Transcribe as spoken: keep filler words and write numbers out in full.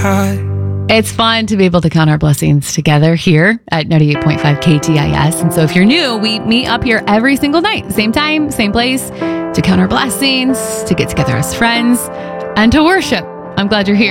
high. It's fun to be able to count our blessings together here at ninety-eight point five K T I S. And so if you're new, we meet up here every single night, same time, same place, to count our blessings, to get together as friends, and to worship. I'm glad you're here.